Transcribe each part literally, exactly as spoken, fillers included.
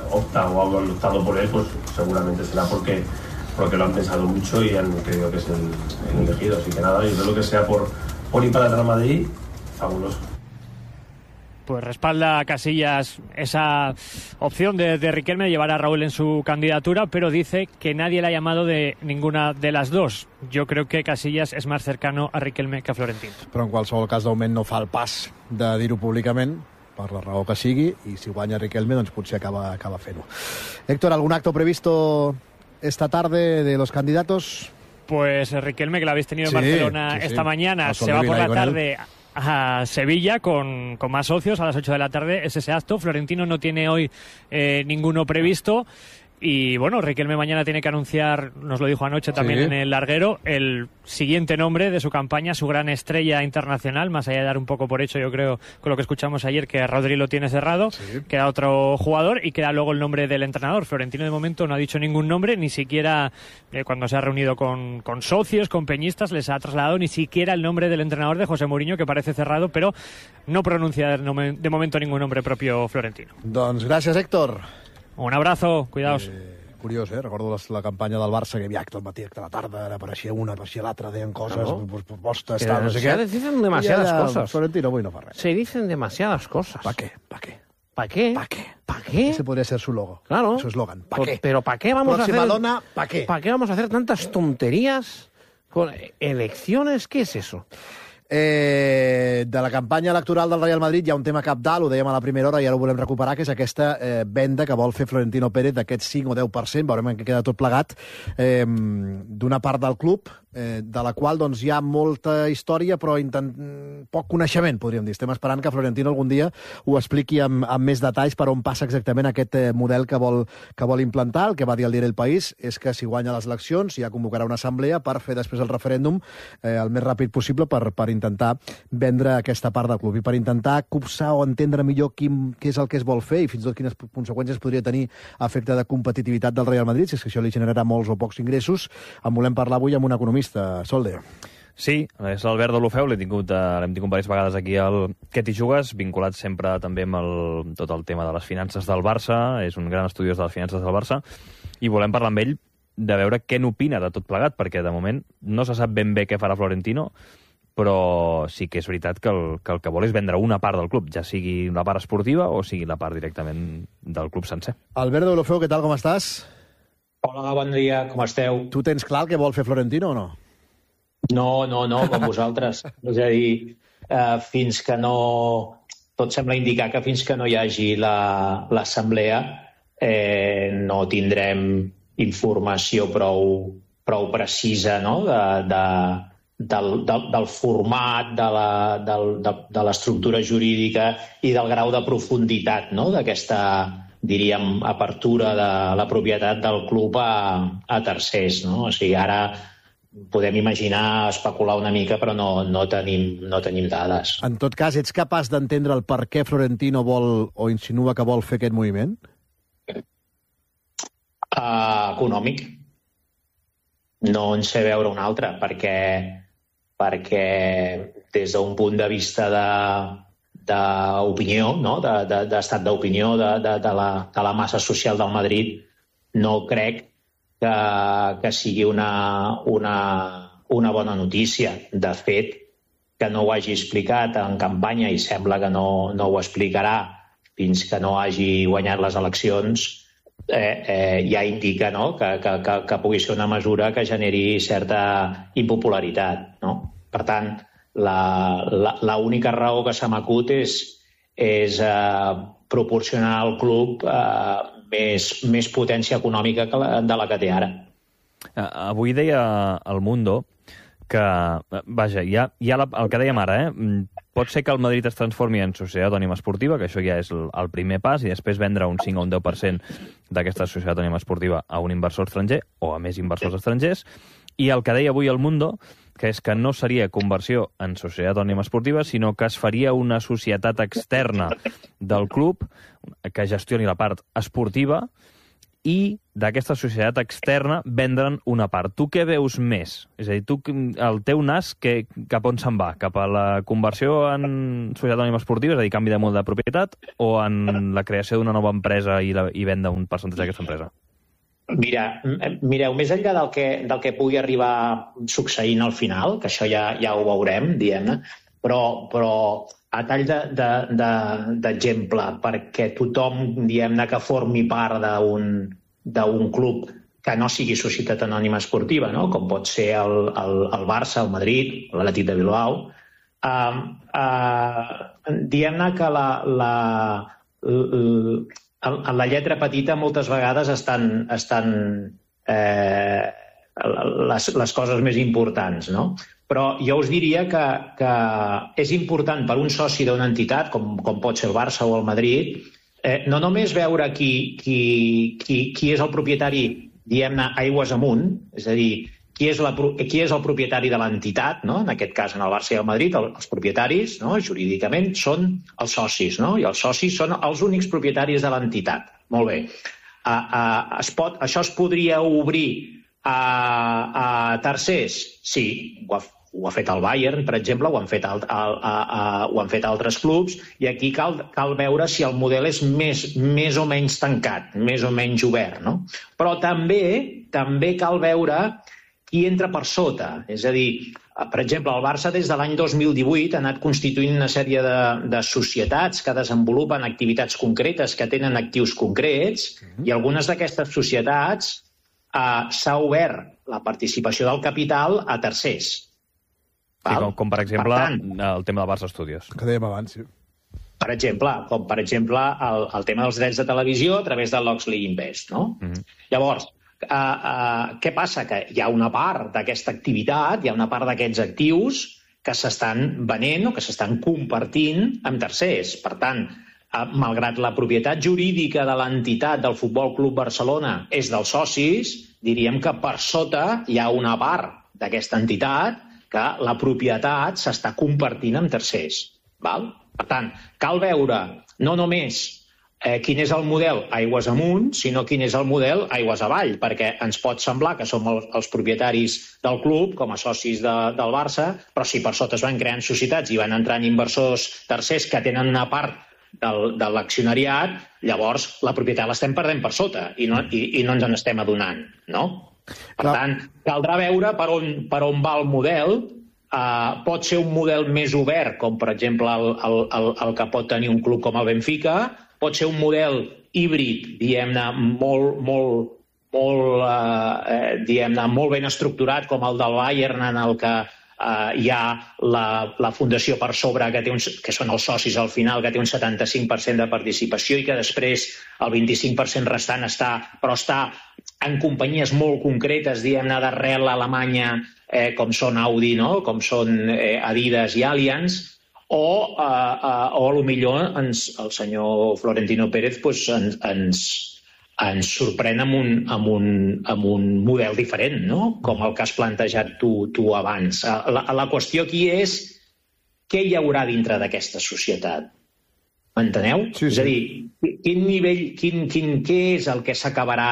opta o ha optado por él, pues seguramente será porque, porque lo han pensado mucho y han creído que es el, el elegido. Así que nada, yo creo que sea por, por ir para el Real Madrid, fabuloso. Pues respalda a Casillas esa opción de, de Riquelme de llevar a Raúl en su candidatura, pero dice que nadie le ha llamado de ninguna de las dos. Yo creo que Casillas és més cercano a Riquelme que a Florentino. Però en qualsevol cas, de moment no fa el pas de dir-ho públicament, per la raó que sigui, i si guanya Riquelme, doncs potser acaba, acaba fent-ho. Héctor, ¿algún acto previsto esta tarde de los candidatos? Pues Riquelme, que lo habéis tenido sí, en Barcelona sí, sí. esta mañana, se va por la tarde a Sevilla con, con más socios a las ocho de la tarde. Es ese acto. Florentino no tiene hoy eh, ninguno previsto. Y bueno, Riquelme mañana tiene que anunciar, nos lo dijo anoche también sí. en el larguero, el siguiente nombre de su campaña, su gran estrella internacional, más allá de dar un poco por hecho, yo creo, con lo que escuchamos ayer, que Rodri lo tiene cerrado, sí. queda otro jugador y queda luego el nombre del entrenador. Florentino de momento no ha dicho ningún nombre, ni siquiera eh, cuando se ha reunido con, con socios, con peñistas, les ha trasladado ni siquiera el nombre del entrenador de José Mourinho, que parece cerrado, pero no pronuncia de momento ningún nombre propio Florentino. Doncs gràcies, Héctor. Un abrazo, cuidaos. Eh, curiós, eh? Recordo la, la campanya del Barça, que hi havia acte al matí, acte a la tarda, ara apareixia una, apareixia l'altra, deien coses, claro. pues, propostes, tal, no sé què. Se dicen demasiadas ya, cosas. Florentino avui no fa res. Se dicen demasiadas cosas. ¿Para qué? ¿Para qué? ¿Para qué? ¿Para qué? ¿Para qué? Ese podría ser su logo. Claro. Su eslogan. ¿Para qué? Pero ¿para qué vamos Próxima a hacer... dona, ¿para qué? ¿Para qué vamos a hacer tantas tonterías con elecciones? ¿Qué es eso? Eh, de la campanya electoral del Real Madrid hi ha un tema cabdal, ho dèiem a la primera hora i ara ho volem recuperar, que és aquesta eh, venda que vol fer Florentino Pérez d'aquest cinc o deu per cent, veurem en què queda tot plegat, eh, d'una part del club, eh, de la qual doncs, hi ha molta història però intent... poc coneixement, podríem dir. Estem esperant que Florentino algun dia ho expliqui amb, amb més detalls per on passa exactament aquest eh, model que vol, que vol implantar. El que va dir el diari El País és que si guanya les eleccions ja convocarà una assemblea per fer després el referèndum eh, el més ràpid possible per, per intentar vendre aquesta part del club i per intentar copsar o entendre millor quin, què és el que es vol fer i fins i tot quines conseqüències podria tenir a efecte de competitivitat del Real Madrid, si és que això li generarà molts o pocs ingressos. En volem parlar avui amb un economista. Solde. Sí, és l'Albert de l'Ofeu, l'hem tingut, l'hem tingut diverses vegades aquí al Què t'hi jugues, vinculat sempre també amb el, tot el tema de les finances del Barça, és un gran estudiós de les finances del Barça, i volem parlar amb ell de veure què n'opina de tot plegat, perquè de moment no se sap ben bé què farà Florentino, però sí que és veritat que el, que el que vol és vendre una part del club, ja sigui la part esportiva o sigui la part directament del club sencer. Albert de l'Ofeu, què tal, com estàs? Hola, bon dia, com esteu? Tu tens clar el que vol fer Florentino o no? No, no, no, com vosaltres. És a dir, eh, fins que no... Tot sembla indicar que fins que no hi hagi l'assemblea eh, no tindrem informació prou, prou precisa, no?, de, de, del, del, del format, de la, del, de, de l'estructura jurídica i del grau de profunditat, no?, d'aquesta, diríem, apertura de la propietat del club a, a tercers, no? O sigui, ara podem imaginar, especular una mica, però no, no, tenim, no tenim dades. En tot cas, ets capaç d'entendre el per què Florentino vol o insinua que vol fer aquest moviment? Uh, econòmic. No en sé veure un altre, perquè, perquè des d'un punt de vista de d'opinió, no? d'estat de, de, d'opinió de, de, de, la, de la massa social del Madrid, no crec que, que sigui una, una, una bona notícia. De fet, que no ho hagi explicat en campanya i sembla que no, no ho explicarà fins que no hagi guanyat les eleccions, eh, eh, ja indica, no?, que, que, que, que pugui ser una mesura que generi certa impopularitat, no? Per tant, l'única raó que se m'acut és, és eh, proporcionar al club eh, més, més potència econòmica que la, de la que té ara. Avui deia El Mundo que, vaja, ja, ja la, el que dèiem ara, eh? Pot ser que el Madrid es transformi en societat anònima esportiva, que això ja és el, el primer pas, i després vendre un cinc o un deu per cent d'aquesta societat anònima esportiva a un inversor estranger o a més inversors estrangers, i el que deia avui El Mundo, que és que no seria conversió en societat anònima esportiva, sinó que es faria una societat externa del club que gestioni la part esportiva i d'aquesta societat externa vendre'n una part. Tu què veus més? És a dir, tu, el teu nas, que, cap on se'n va? Cap a la conversió en societat anònima esportiva, és a dir, canvi de model de propietat, o en la creació d'una nova empresa i, la, i venda un percentatge d'aquesta empresa? Mira, mireu, més enllà del que, del que pugui arribar succeint al final, que això ja, ja ho veurem, diguem-ne, però, però a tall d'exemple, de, de, perquè tothom, diguem-ne, que formi part d'un d'un club que no sigui societat anònima esportiva, no? Com pot ser el, el, el Barça, el Madrid, l'Atlètic de Bilbao, uh, uh, diguem-ne que la, la, la, la lletra petita moltes vegades estan, estan eh, les, les coses més importants, no? Però jo us diria que, que és important per un soci d'una entitat, com, com pot ser el Barça o el Madrid, eh, no només veure qui, qui, qui, qui és el propietari, diguem-ne, aigües amunt, és a dir, qui és, la, qui és el propietari de l'entitat, no? En aquest cas, en el Barça i el Madrid, el, els propietaris, no? Jurídicament, són els socis, no? I els socis són els únics propietaris de l'entitat. Molt bé. Uh, uh, es pot, això es podria obrir a, a tercers? Sí, ho ha, ho ha fet el Bayern, per exemple, ho han fet, al, a, a, a, ho han fet altres clubs, i aquí cal, cal veure si el model és més, més o menys tancat, més o menys obert, no? Però també, també cal veure qui entra per sota. És a dir, per exemple, el Barça des de l'any dos mil divuit ha anat constituint una sèrie de, de societats que desenvolupen activitats concretes, que tenen actius concrets, i algunes d'aquestes societats eh, s'ha obert la participació del capital a tercers. Sí, com, com per exemple per tant, el tema del Barça Studios. Que dèiem abans, sí. Per exemple, com per exemple el, el tema dels drets de televisió a través de l'Oxley Invest, no? Mm-hmm. Llavors, uh, uh, què passa? Que hi ha una part d'aquesta activitat, hi ha una part d'aquests actius que s'estan venent o que s'estan compartint amb tercers. Per tant, uh, malgrat la propietat jurídica de l'entitat del Futbol Club Barcelona és dels socis, diríem que per sota hi ha una part d'aquesta entitat que la propietat s'està compartint amb tercers. Val? Per tant, cal veure no només eh, quin és el model aigües amunt, sinó quin és el model aigües avall, perquè ens pot semblar que som els, els propietaris del club, com a socis de, del Barça, però si per sota es van creant societats i van entrant inversors tercers que tenen una part del, de l'accionariat, llavors la propietat l'estem perdent per sota i no, i, i no ens en estem adonant, no? Per Clar. tant, caldrà veure per on, per on va el model. Uh, pot ser un model més obert, com per exemple el, el, el, el que pot tenir un club com el Benfica, pot ser un model híbrid, diguem-ne, molt, molt, molt, uh, diguem-ne, molt ben estructurat, com el del Bayern, en el que uh, hi ha la, la fundació per sobre, que, té un, que són els socis al final, que té un setanta-cinc per cent de participació i que després el vint-i-cinc per cent restant està, però està en companyies molt concretes, diguem-ne, d'arrel alemanya, eh, com són Audi, no? Com són eh, Adidas i Allianz, o, eh, eh, o potser ens, el senyor Florentino Pérez pues, ens, ens, ens sorprèn amb un, amb, un, amb un model diferent, no? Com el que has plantejat tu, tu abans. La, la qüestió aquí és què hi haurà dintre d'aquesta societat. M'enteneu? Sí, sí. És a dir, quin nivell, quin, quin, què és el que s'acabarà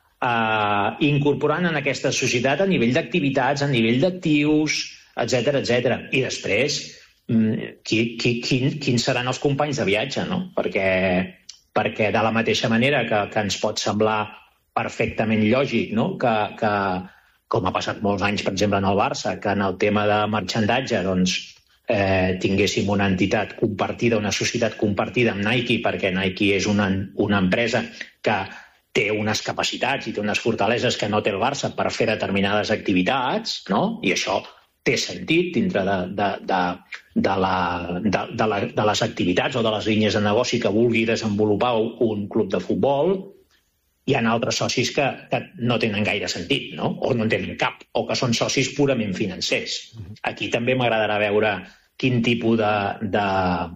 Uh, incorporant en aquesta societat a nivell d'activitats, a nivell d'actius, etcètera, etcètera. I després, qui, qui, quin, quins seran els companys de viatge, no? Perquè, perquè de la mateixa manera que, que ens pot semblar perfectament lògic, no? Que, que, com ha passat molts anys, per exemple, en el Barça, que en el tema de marxandatge, doncs, eh, tinguéssim una entitat compartida, una societat compartida amb Nike, perquè Nike és una, una empresa que té unes capacitats i té unes fortaleses que no té el Barça per fer determinades activitats, no? I això té sentit dintre de, de, de, de, la, de, de, la, de les activitats o de les línies de negoci que vulgui desenvolupar un club de futbol. Hi ha altres socis que, que no tenen gaire sentit, no? O no en tenen cap, o que són socis purament financers. Aquí també m'agradarà veure quin tipus de, de,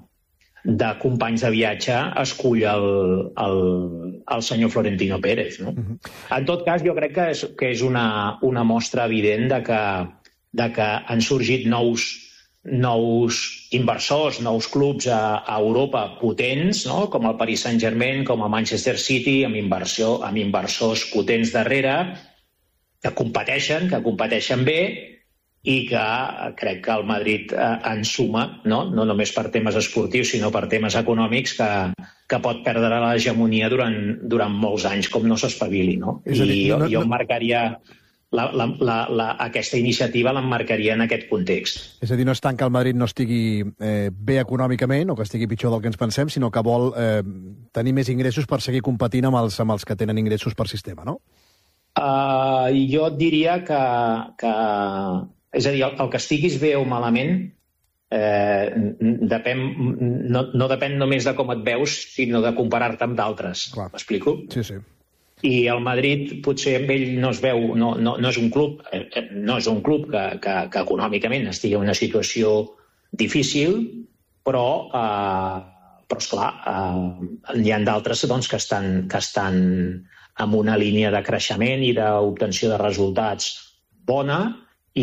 de companys de viatge escull el, el, el senyor Florentino Pérez, no? Uh-huh. En tot cas, jo crec que és, que és una, una mostra evident de que, de que han sorgit nous, nous inversors, nous clubs a, a Europa potents, no? Com el Paris Saint-Germain, com el Manchester City, amb, inversió, amb inversors potents darrere, que competeixen, que competeixen bé, i que crec que el Madrid eh, en suma, no? No només per temes esportius, sinó per temes econòmics, que, que pot perdre l'hegemonia durant, durant molts anys, com no s'espavili, no? I dir, jo, no, no, jo marcaria... La, la, la, la, aquesta iniciativa l'emmarcaria en aquest context. És a dir, no és tant que el Madrid no estigui eh, bé econòmicament o que estigui pitjor del que ens pensem, sinó que vol eh, tenir més ingressos per seguir competint amb els, amb els que tenen ingressos per sistema, no? Uh, jo et diria que, que... És a dir, el, el que estiguis bé o malament eh, depèn, no, no depèn només de com et veus, sinó de comparar-te amb d'altres. M'explico? Sí, sí. I el Madrid potser amb ell no es veu, no, no, no és un club, no és un club que, que, que econòmicament estigui en una situació difícil, però, eh, però esclar, eh, hi ha d'altres doncs, que, estan, que estan en una línia de creixement i d'obtenció de resultats bona, i,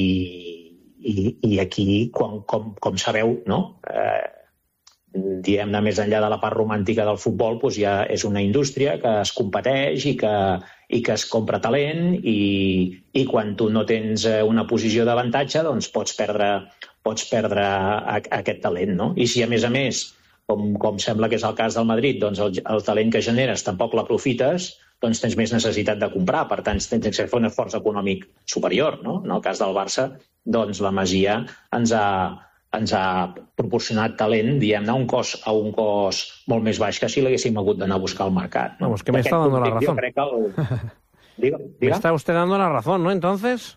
i, i aquí, com, com, com sabeu, no? Eh, diguem-ne, més enllà de la part romàntica del futbol, doncs ja és una indústria que es competeix i que, i que es compra talent, i, i quan tu no tens una posició d'avantatge, doncs pots perdre, pots perdre a, a aquest talent, no? I si, a més a més, com, com sembla que és el cas del Madrid, doncs el, el talent que generes tampoc l'aprofites, doncs tens més necessitat de comprar, per tant tens que fer un esforç econòmic superior, no? En el cas del Barça, doncs la Masia ens ha ens ha proporcionat talent, diguem-ne, a un cost, a un cost molt més baix que si l'haguéssim hagut d'anar a buscar al mercat. ¿no? Vamos, que me está dando la razón. El... Diga, diga. Me está usted dando la razón, ¿no? Entonces...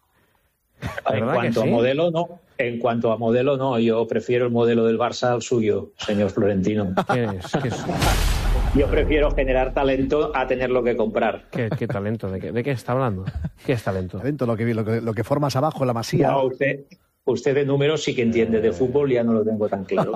En cuanto sí? a modelo, no. En cuanto a modelo, no. Yo prefiero el modelo del Barça al suyo, señor Florentino. ¿Qué es? ¿Qué es? Yo prefiero generar talento a tenerlo que comprar. ¿Qué, qué talento? ¿De qué, ¿De qué está hablando? ¿Qué es talento? Talento, lo que, lo que, lo que formas abajo en la Masía. No, usted... Usted de números sí que entiende de fútbol, ya no lo tengo tan claro.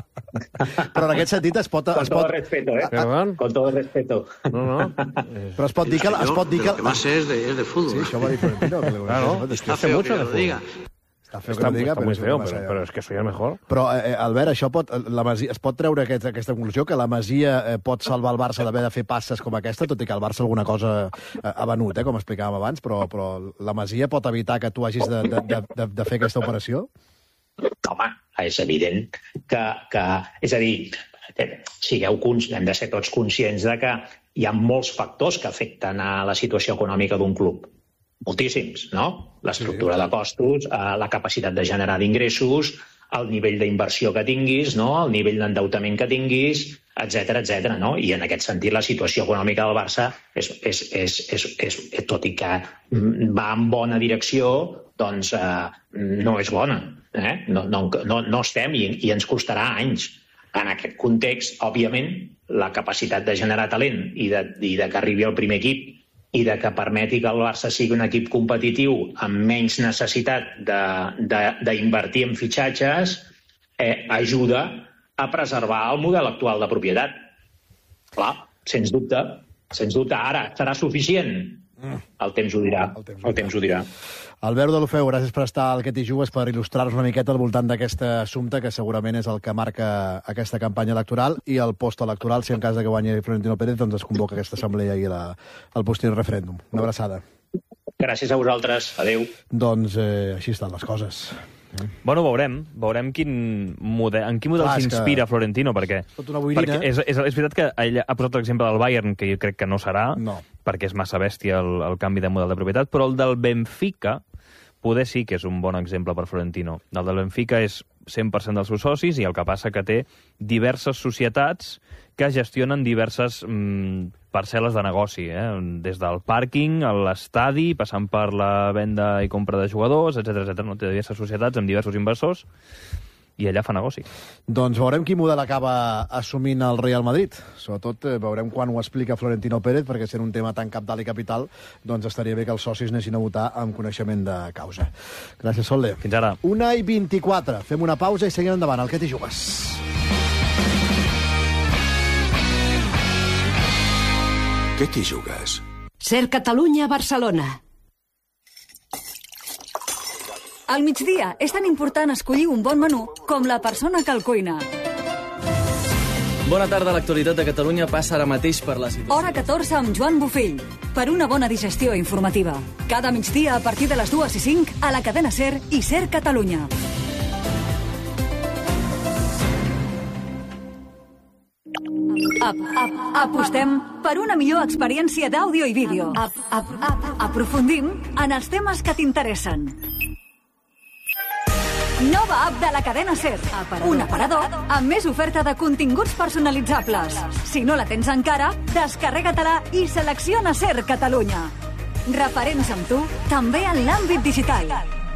Però en aquest sentit es pot... Con es todo pot... respeto, ¿eh? Perdón? Con todo respeto. No, no. Però es pot dir que... Es pot dir que... Lo que más es de, es de fútbol. Sí, això va dir Florentino. Que claro, es está hace mucho de fútbol. Diga. Està feo Està, que diga, està però muy és feo, massa però, però és que soy el mejor. Però, eh, Albert, això pot, la Masia, es pot treure aquest, aquesta conclusió, que la Masia eh, pot salvar el Barça d'haver de fer passes com aquesta, tot i que el Barça alguna cosa eh, ha venut, eh, com explicàvem abans, però, però la Masia pot evitar que tu hagis de, de, de, de, de fer aquesta operació? Home, és evident que... que és a dir, sigueu, hem de ser tots conscients de que hi ha molts factors que afecten a la situació econòmica d'un club. Moltíssims, no? L'estructura sí. de costos, la capacitat de generar d'ingressos, el nivell d'inversió que tinguis, no? El nivell d'endeutament que tinguis, etcètera, etcètera, no? I en aquest sentit la situació econòmica del Barça, és, és, és, és, és, és, tot i que va en bona direcció, doncs eh, no és bona. Eh? No, no, no, no estem i, i ens costarà anys. En aquest context, òbviament, la capacitat de generar talent i de, i de que arribi al primer equip i de que permeti que el Barça sigui un equip competitiu amb menys necessitat d'invertir en fitxatges, eh, ajuda a preservar el model actual de propietat. Clar, sens dubte. Sens dubte. Ara, serà suficient? El temps ho dirà. El temps ho, el temps ho dirà. Albert Deulofeu, gràcies per estar al Que t'hi jugues, per il·lustrar-nos una miqueta al voltant d'aquest assumpte, que segurament és el que marca aquesta campanya electoral i el postelectoral, si en cas de que guanyi Florentino Pérez, doncs es convoca aquesta assemblea i la, el posterior referèndum. Una abraçada. Gràcies a vosaltres. Adéu. Doncs eh, així estan les coses. Bueno, veurem. Veurem quin model, en quin model s'inspira que... Florentino, perquè, perquè és, és, és veritat que ell ha posat l'exemple del Bayern, que jo crec que no serà, no. perquè és massa bèstia el, el canvi de model de propietat, però el del Benfica poder sí que és un bon exemple per Florentino. El del Benfica és cent per cent dels seus socis i el que passa que té diverses societats que gestionen diverses mm, parcel·les de negoci, eh? Des del pàrquing, a l'estadi, passant per la venda i compra de jugadors, etcètera, etcètera. No? Té diverses societats amb diversos inversors i allà fa negoci. Doncs veurem quin model acaba assumint el Real Madrid. Sobretot eh, veurem quan ho explica Florentino Pérez, perquè sent un tema tan cabdal i capital, doncs estaria bé que els socis anessin a votar amb coneixement de causa. Gràcies, Solde. Fins ara. una i vint-i-quatre. Fem una pausa i seguim endavant. Al Que t'hi jugues. Què t'hi jugues? Ser Catalunya, Barcelona. Al migdia és tan important escollir un bon menú com la persona que el cuina. Bona tarda, l'actualitat de Catalunya passa ara mateix per la situació. Hora catorze amb Joan Bofill, per una bona digestió informativa. Cada migdia a partir de les dues i cinc a la cadena SER i SER Catalunya. Ap, ap, apostem per una millor experiència d'àudio i vídeo. Ap, ap, ap, aprofundim en els temes que t'interessen. Nova app de la cadena SER. Un aparador amb més oferta de continguts personalitzables. Si no la tens encara, descarrega-te-la i selecciona SER Catalunya. Referents amb tu, també en l'àmbit digital.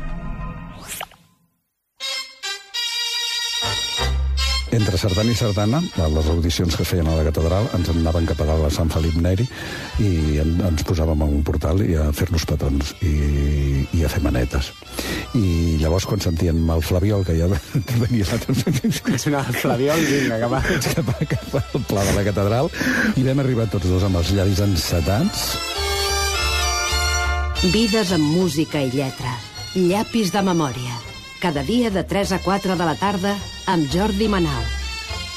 Entre sardana i sardana, a les audicions que es feien a la catedral, ens anaven cap a la Sant Felip Neri i ens posàvem a un portal i a fer-nos petons i, i a fer manetes. I llavors, quan sentíem el flabiol, que ja venia l'altre... El flabiol, vinga, que va. Cap, cap al pla de la catedral, i vam arribar tots dos amb els llavis encetats. Vides amb música i lletra. Llapis de memòria. Cada dia de tres a quatre de la tarda amb Jordi Manal.